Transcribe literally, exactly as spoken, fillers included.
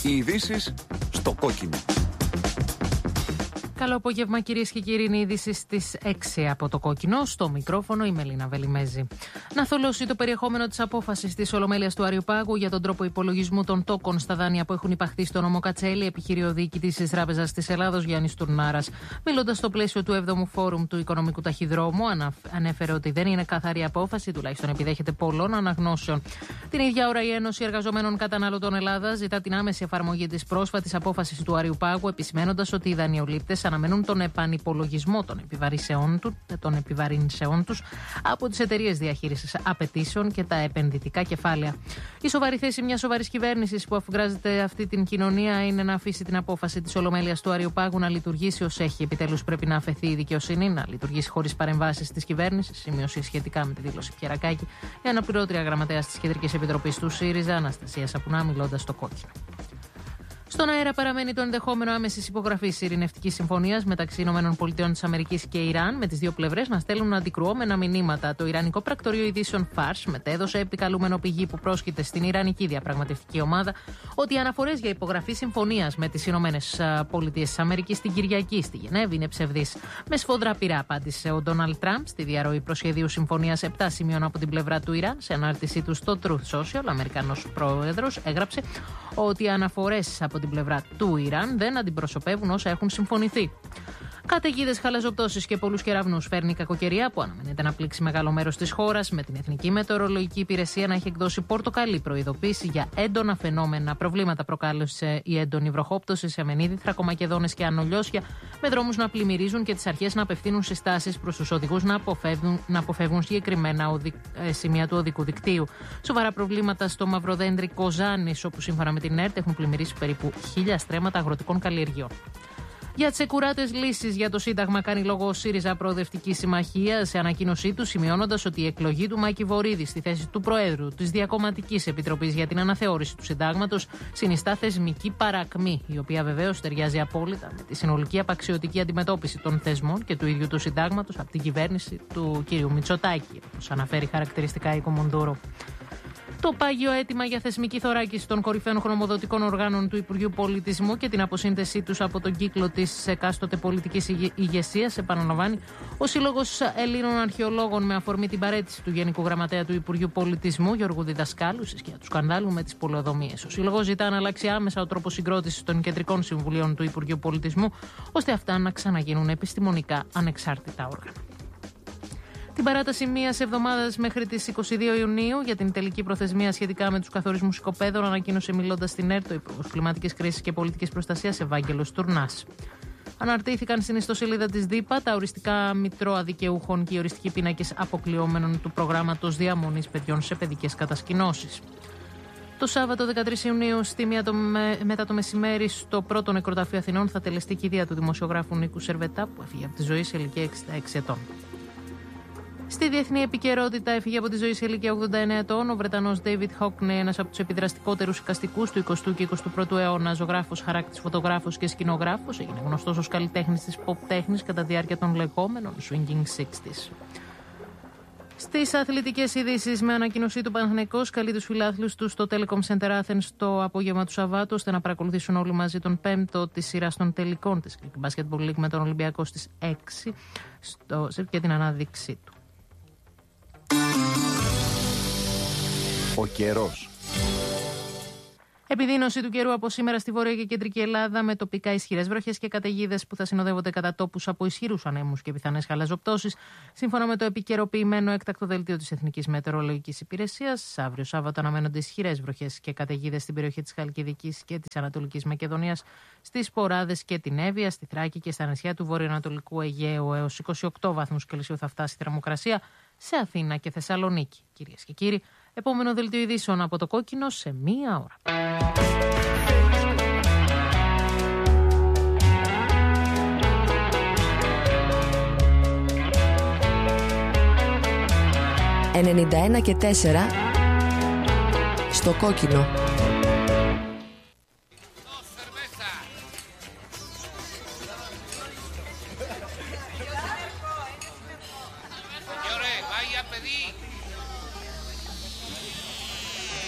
Οι ειδήσεις στο κόκκινο. Καλό απόγευμα, κυρίες και κύριοι. Είναι η είδηση στις έξι από το κόκκινο. Στο μικρόφωνο η Μελίνα Βελιμέζη. Να θολώσει το περιεχόμενο της απόφασης της Ολομέλειας του Αριοπάγου για τον τρόπο υπολογισμού των τόκων στα δάνεια που έχουν υπαχθεί στο νόμο Κατσέλη, επιχείρει ο διοικητής της Τράπεζας της Ελλάδος, Γιάννης Τουρνάρας. Μιλώντας στο πλαίσιο του έβδομου Φόρουμ του Οικονομικού Ταχυδρόμου, ανέφερε ότι δεν είναι καθαρή απόφαση, τουλάχιστον επιδέχεται πολλών αναγνώσεων. Την ίδια ώρα, η Ένωση Εργαζομένων Καταναλωτών Ελλάδας ζητά την άμεση εφαρμογή της πρόσφατης απόφασης του Αριοπάγου, επισημένοντας ότι οι δανειολήπτες αναμένουν τον επανυπολογισμό των επιβαρύνσεών τους από τις εταιρείες διαχείρισης απαιτήσεων και τα επενδυτικά κεφάλαια. Η σοβαρή θέση μιας σοβαρής κυβέρνησης που αφουγκράζεται αυτή την κοινωνία είναι να αφήσει την απόφαση της Ολομέλειας του Αριοπάγου να λειτουργήσει ως έχει. Επιτέλους, πρέπει να αφαιθεί η δικαιοσύνη να λειτουργήσει χωρίς παρεμβάσεις της κυβέρνησης. Σημείωση σχετικά με τη δήλωση Πιερακάκη, η αναπληρώτρια γραμματέας της Κεντρικής Επιτροπής του ΣΥΡΙΖΑ, Αναστασία Σαπουνά, μιλώντας στο κόκκινο. Στον αέρα παραμένει το ενδεχόμενο άμεσης υπογραφής ειρηνευτικής συμφωνίας μεταξύ ΗΠΑ και Ιράν, με τις δύο πλευρές να στέλνουν αντικρουόμενα μηνύματα. Το Ιρανικό πρακτορείο ειδήσεων Φαρς μετέδωσε επικαλούμενο πηγή που πρόσκειται στην Ιρανική διαπραγματευτική ομάδα ότι οι αναφορές για υπογραφή συμφωνίας με τις ΗΠΑ στην Κυριακή στη Γενέβη είναι ψευδείς. Με σφοδρά πειρά απάντησε ο Ντόναλντ Τραμπ στη διαρροή προσχεδίου συμφωνίας επτά σημείων από την πλευρά του Ιράν. Σε ανάρτησή του στο Truth Social, ο Αμερικανός πρόεδρος έγραψε ότι οι αναφορές από την πλευρά του Ιράν δεν αντιπροσωπεύουν όσα έχουν συμφωνηθεί. Καταιγίδες, χαλαζοπτώσεις και πολλούς κεραυνούς φέρνει η κακοκαιρία που αναμένεται να πλήξει μεγάλο μέρος της χώρας, με την Εθνική Μετεωρολογική Υπηρεσία να έχει εκδώσει πορτοκαλί προειδοποίηση για έντονα φαινόμενα. Προβλήματα προκάλεσε η έντονη βροχόπτωση σε Αμενίδη, Θρακομακεδόνες και Ανολιώσια, με δρόμους να πλημμυρίζουν και τις αρχές να απευθύνουν συστάσεις προς τους οδηγούς να αποφεύγουν, να αποφεύγουν συγκεκριμένα οδη, ε, σημεία του οδικού δικτύου. Σοβαρά προβλήματα στο Μαυροδέντρι Κοζάνης, όπου σύμφωνα με την ΕΡΤ έχουν πλημμυρίσει περίπου χίλια στρέμματα αγροτικών καλλιεργειών. Για τις εκουράτες λύσεις για το Σύνταγμα κάνει λόγο ο ΣΥΡΙΖΑ Προοδευτική Συμμαχία σε ανακοίνωσή του, σημειώνοντας ότι η εκλογή του Μάκη Βορίδη στη θέση του Προέδρου της Διακομματικής Επιτροπής για την Αναθεώρηση του Συντάγματος συνιστά θεσμική παρακμή, η οποία βεβαίως ταιριάζει απόλυτα με τη συνολική απαξιωτική αντιμετώπιση των θεσμών και του ίδιου του Συντάγματος από την κυβέρνηση του κ. Μητσοτάκη, όπως αναφέρει χαρακτηριστικά η Κομοντούρο. Το πάγιο αίτημα για θεσμική θωράκιση των κορυφαίων γνωμοδοτικών οργάνων του Υπουργείου Πολιτισμού και την αποσύνδεσή τους από τον κύκλο της εκάστοτε πολιτικής ηγεσίας, επαναλαμβάνει ο Σύλλογος Ελλήνων Αρχαιολόγων με αφορμή την παραίτηση του Γενικού Γραμματέα του Υπουργείου Πολιτισμού, Γιώργου Διδασκάλου, σε σκιά του σκανδάλου με τις πολεοδομίες. Ο Σύλλογος ζητά να αλλάξει άμεσα ο τρόπος συγκρότησης των κεντρικών συμβουλίων του Υπουργείου Πολιτισμού, ώστε αυτά να ξαναγίνουν επιστημονικά ανεξάρτητα όργανα. Την παράταση μίας εβδομάδας μέχρι τις είκοσι δύο Ιουνίου για την τελική προθεσμία σχετικά με τους καθορισμούς οικοπαίδων ανακοίνωσε μιλώντας στην ΕΡΤ ο Υπουργός Κλιματικής Κρίσης και Πολιτικής Προστασίας Ευάγγελος Τουρνάς. Αναρτήθηκαν στην ιστοσελίδα της ΔΥΠΑ τα οριστικά μητρώα δικαιούχων και οι οριστικοί πίνακες αποκλειόμενων του προγράμματος διαμονής παιδιών σε παιδικές κατασκηνώσεις. Το Σάββατο δεκατρείς Ιουνίου, στη μία το με, μετά το μεσημέρι, στο πρώτο νεκροταφείο Αθηνών θα τελεστεί η κηδεία του δημοσιογράφου Νίκου Σερβετά, που έφυγε από τη ζωή σε ηλικία εξήντα έξι ετών. Στη διεθνή επικαιρότητα, έφυγε από τη ζωή σε ηλικία ογδόντα εννέα ετών ο Βρετανός David Hockney, ένας από τους επιδραστικότερους εικαστικούς του εικοστού και εικοστού πρώτου αιώνα, ζωγράφος, χαράκτης, φωτογράφος και σκηνογράφος. Έγινε γνωστός ως καλλιτέχνης της pop τέχνης κατά τη διάρκεια των λεγόμενων Swinging εξήντα. Στις αθλητικές ειδήσεις, με ανακοίνωσή του Παναθηναϊκός καλεί τους φιλάθλους του στο Telecom Center Athens το απόγευμα του Σαββάτου, ώστε να παρακολουθήσουν όλοι μαζί τον πέμπτο της σειράς των τελικών της Greek Basketball League με τον Ολυμπιακό στις έξι στο, και την ανάδειξή του. Ο καιρός. Επιδείνωση του καιρού από σήμερα στη Βόρεια και Κεντρική Ελλάδα, με τοπικά ισχυρές βροχές και καταιγίδες που θα συνοδεύονται κατά τόπους από ισχυρούς ανέμους και πιθανές χαλαζοπτώσεις, σύμφωνα με το επικαιροποιημένο έκτακτο δελτίο της Εθνικής Μετεωρολογικής Υπηρεσίας. Αύριο Σάββατο αναμένονται ισχυρές βροχές και καταιγίδες στην περιοχή της Χαλκιδικής και της Ανατολικής Μακεδονίας, στις Ποράδες και την Εύβοια, στη Θράκη και στα νησιά του βορειοανατολικού Αιγαίου. Έως είκοσι οκτώ βαθμούς Κελσίου θα φτάσει η θερμοκρασία σε Αθήνα και Θεσσαλονίκη. Κυρίες και κύριοι, επόμενο δελτίο ειδήσεων από το κόκκινο σε μία ώρα. ενενήντα ένα και τέσσερα στο κόκκινο.